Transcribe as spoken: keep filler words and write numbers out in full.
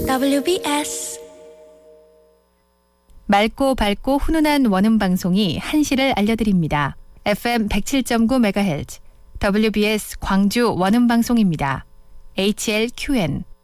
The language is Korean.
더블유비에스 맑고 밝고 훈훈한 원음 방송이 한시를 알려드립니다. 에프엠 백칠 점 구 메가헤르츠 더블유비에스 광주 원음 방송입니다. 에이치엘큐엔